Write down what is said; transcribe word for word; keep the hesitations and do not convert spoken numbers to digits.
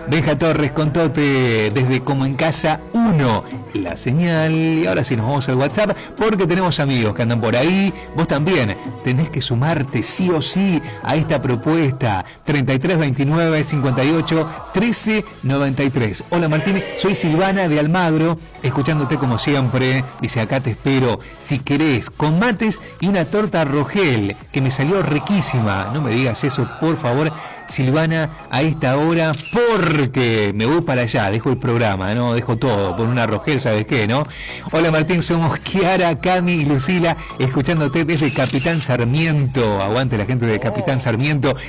Benja Torres con Tote desde Como en Casa uno, la señal. Y ahora sí nos vamos al WhatsApp porque tenemos amigos que andan por ahí. Vos también tenés que sumarte sí o sí a esta propuesta. treinta y tres veintinueve cincuenta y ocho trece noventa y tres. Hola Martín, soy Silvana de Almagro, escuchándote como siempre. Dice, acá te espero si querés, con mates y una torta Rogel que me salió riquísima. No me digas eso, por favor, Silvana, a esta hora, porque me voy para allá, dejo el programa, ¿no? Dejo todo por una Rogel, ¿sabes qué, no? Hola Martín, somos Kiara, Cami y Lucila, escuchándote desde Capitán Sarmiento. Aguante la gente de Capitán Sarmiento.